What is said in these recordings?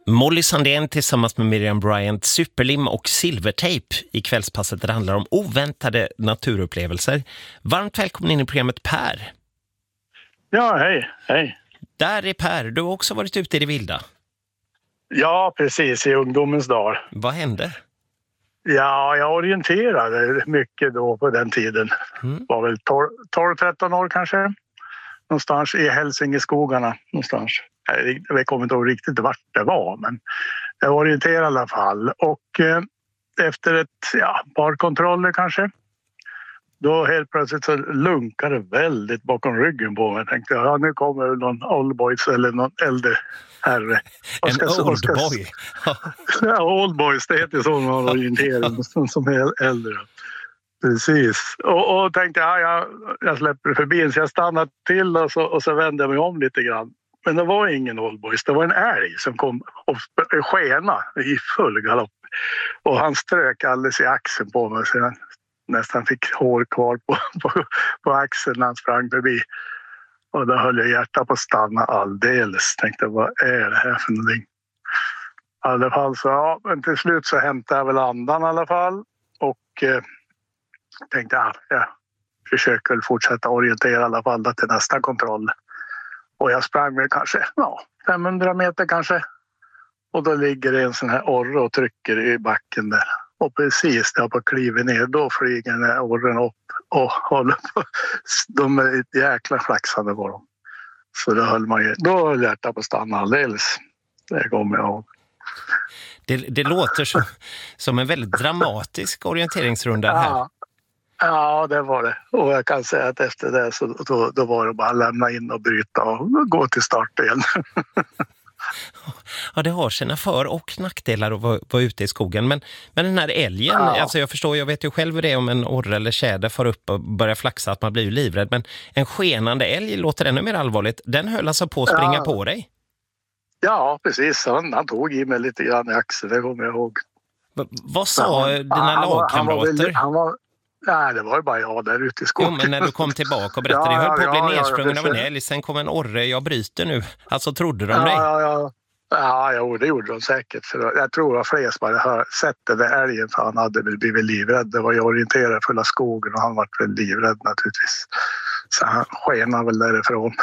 Molly Sandén tillsammans med Miriam Bryant, superlim och silvertejp i kvällspasset där det handlar om oväntade naturupplevelser. Varmt välkommen in i programmet Per. Ja, hej. Där är Per, du har också varit ute i det vilda. Ja, precis, i ungdomens dagar. Vad hände? Ja, jag orienterade mycket då på den tiden. Var väl 12-13 år kanske. Någonstans i Hälsingeskogarna någonstans. Jag kommer inte ihåg riktigt vart det var, men jag orienterade i alla fall. Och efter ett par kontroller kanske, då helt plötsligt så lunkade det väldigt bakom ryggen på mig. Jag tänkte, nu kommer någon oldboys eller någon äldre herre. En oldboy? Ja, oldboys, det heter så när man orienterar som är äldre. Precis. Och tänkte jag släpper förbi, så jag stannade till och så vände jag mig om lite grann. Men det var ingen oldboys, det var en älg som kom och skena i full galopp. Och han strök alldeles i axeln på mig så jag nästan fick hår kvar på axeln när han sprang förbi. Och då höll jag hjärtat på att stanna alldeles. Tänkte, vad är det här för någonting? I alla fall så, men till slut så hämtade jag väl andan i alla fall. Och tänkte, jag försöker fortsätta orientera i alla fall till nästa kontroll. Och jag sprang med kanske 500 meter kanske. Och då ligger det en sån här orre och trycker i backen där. Och precis när jag på kliver ner, då flyger den här orren upp och håller på. De är ett jäkla flaxande på dem. Så då höll hjärtat på att stanna alldeles. Det kommer jag ihåg. Det låter som en väldigt dramatisk orienteringsrunda här. Ja, det var det. Och jag kan säga att efter det så då var det bara att lämna in och bryta och gå till start igen. Ja, det har sina för- och nackdelar att vara ute i skogen. Men den här älgen, alltså jag vet ju själv hur det är om en orre eller tjäder far upp och börjar flaxa, att man blir ju livrädd. Men en skenande älg låter ännu mer allvarligt. Den höll alltså på att springa på dig? Ja, precis. Han tog i mig lite grann i axeln, det kommer jag ihåg. Vad sa dina lagkamrater? Nej, det var ju bara jag där ute i skogen. Jo, men när du kom tillbaka och berättade, jag höll på att bli nedsprungen av en älg, sen kom en orre, jag bryter nu. Alltså, trodde de dig? Ja, det gjorde de säkert. För jag tror att fler som hade sett den där älgen, för han hade väl blivit livrädd. Det var ju orienterat fulla skogen och han var väl livrädd naturligtvis. Så han skenade väl därifrån.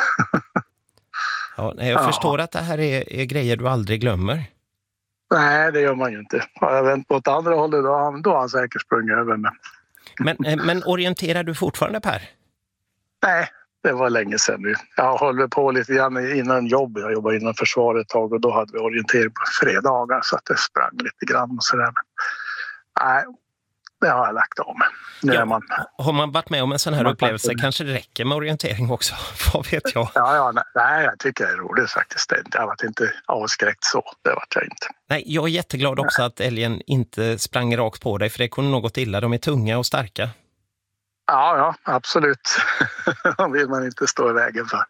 Ja, jag förstår att det här är grejer du aldrig glömmer. Nej, det gör man ju inte. Har jag vänt på ett andra hållet, då har han säkert sprungit över mig. Men orienterar du fortfarande, Per? Nej, det var länge sedan nu. Jag håller på lite grann innan jobb. Jag jobbade inom försvaret ett tag och då hade vi orientering på fredagar så att det sprang lite grann och sådär. Nej, det har jag lagt om. Har man varit med om en sån här upplevelse kanske det räcker med orientering också. Vad vet jag? Nej, jag tycker det är roligt faktiskt. Jag var inte avskräckt så. Det var jag inte. Nej, jag är jätteglad också att älgen inte sprang rakt på dig, för det kunde något illa. De är tunga och starka. Ja, absolut. De vill man inte stå i vägen för.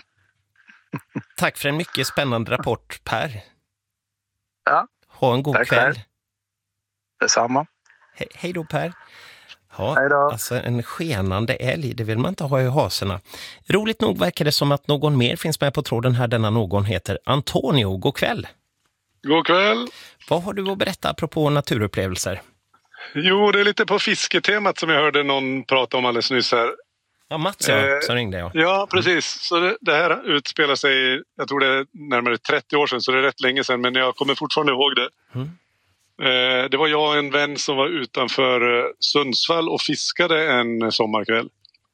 Tack för en mycket spännande rapport, Per. Ja. Ha en god kväll. Per. Detsamma. Hej då, Per. Ja, hej då. Alltså en skenande älg, det vill man inte ha i haserna. Roligt nog verkar det som att någon mer finns med på tråden här. Denna någon heter Antonio. God kväll. God kväll. Vad har du att berätta apropå naturupplevelser? Jo, det är lite på fisketemat som jag hörde någon prata om alldeles nyss här. Ja, Mats, så ringde jag. Ja, precis. Så det här utspelar sig, jag tror det är närmare 30 år sedan, så det är rätt länge sedan, men jag kommer fortfarande ihåg det. Det var jag och en vän som var utanför Sundsvall och fiskade en sommarkväll.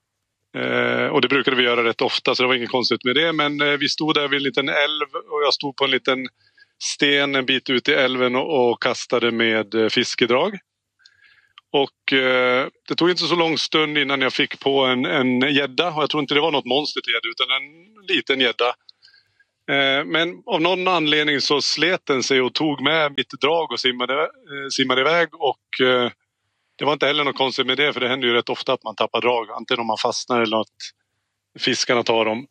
Och det brukade vi göra rätt ofta, så det var inget konstigt med det. Men vi stod där vid en liten älv och jag stod på en liten sten en bit ut i älven och kastade med fiskedrag. Och det tog inte så lång stund innan jag fick på en gädda. Och jag tror inte det var något monster till gädda utan en liten gädda. Men av någon anledning så slet den sig och tog med mitt drag och simmade iväg. Och det var inte heller något konstigt med det, för det händer ju rätt ofta att man tappar drag. Antingen om man fastnar eller att fiskarna tar dem.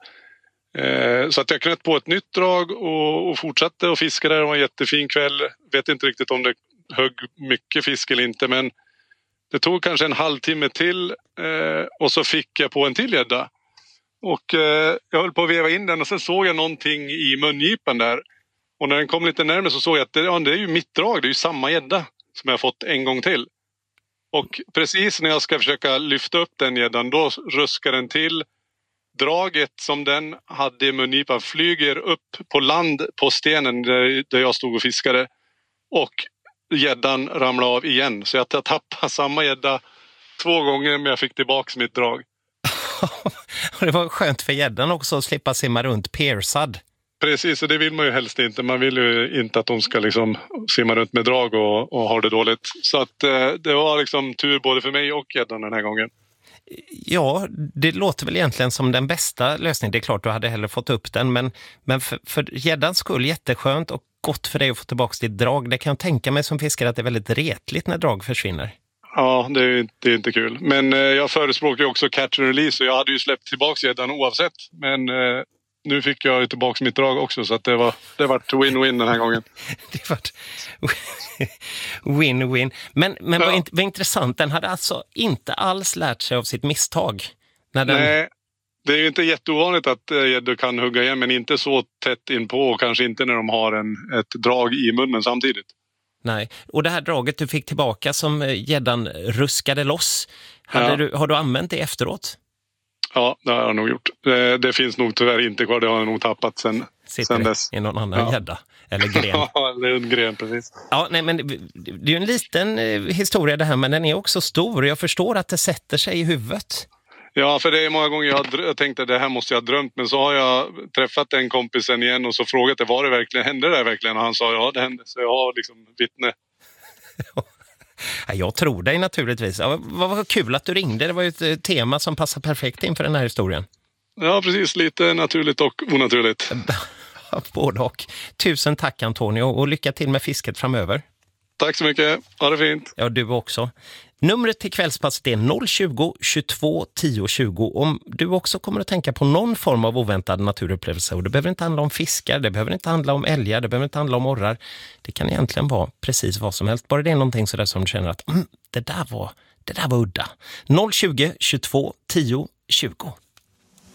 Så att jag knöt på ett nytt drag och fortsatte att fiska där. Det var en jättefin kväll. Vet inte riktigt om det högg mycket fisk eller inte, men det tog kanske en halvtimme till och så fick jag på en till gädda. Och jag höll på att veva in den och sen såg jag någonting i mungipan där. Och när den kom lite närmare så såg jag att det är ju mitt drag. Det är ju samma gädda som jag har fått en gång till. Och precis när jag ska försöka lyfta upp den gäddan, då ruskar den till. Draget som den hade i mungipan flyger upp på land på stenen där jag stod och fiskade. Och gäddan ramlade av igen. Så jag tappade samma gädda 2 gånger, men jag fick tillbaka mitt drag. Det var skönt för gäddan också att slippa simma runt piercad. Precis, och det vill man ju helst inte. Man vill ju inte att de ska liksom simma runt med drag och ha det dåligt. Så att det var liksom tur både för mig och gäddan den här gången. Ja, det låter väl egentligen som den bästa lösningen. Det är klart du hade hellre fått upp den, men för gäddans skull jätteskönt och gott för dig att få tillbaka ditt drag. Det kan jag tänka mig som fiskare att det är väldigt retligt när drag försvinner. Ja, det är inte kul. Men jag förespråkar ju också catch and release, och jag hade ju släppt tillbaka gäddan oavsett. Men nu fick jag tillbaka mitt drag också, så att det var win-win den här gången. Det var win-win. Men ja. Vad intressant, den hade alltså inte alls lärt sig av sitt misstag. Nej, det är ju inte jätteovanligt att gäddor kan hugga igen, men inte så tätt in på, och kanske inte när de har ett drag i munnen samtidigt. Nej, och det här draget du fick tillbaka som gäddan ruskade loss, har du använt det efteråt? Ja, det har jag nog gjort. Det finns nog tyvärr inte kvar, det har jag nog tappat sen dess. I någon annan gädda eller gren. Ja, det är en gren, precis. Ja, nej, men det är ju en liten historia det här, men den är också stor. Jag förstår att det sätter sig i huvudet. Ja, för det är många gånger jag tänkte att det här måste jag ha drömt, men så har jag träffat en kompisen igen och så frågat det, var det verkligen, hände det verkligen? Och han sa ja, det hände, så jag har liksom vittne. Jag tror dig naturligtvis. Ja, vad kul att du ringde, det var ju ett tema som passar perfekt inför den här historien. Ja, precis, lite naturligt och onaturligt. Både och. Tusen tack Antonio, och lycka till med fisket framöver. Tack så mycket, ha det fint. Ja, du också. Numret till kvällspasset är 020-22 10 20. Om du också kommer att tänka på någon form av oväntad naturupplevelse, och det behöver inte handla om fiskar, det behöver inte handla om älgar, det behöver inte handla om orrar. Det kan egentligen vara precis vad som helst. Bara det är någonting sådär som du känner att det där var udda. 020-22 10 20.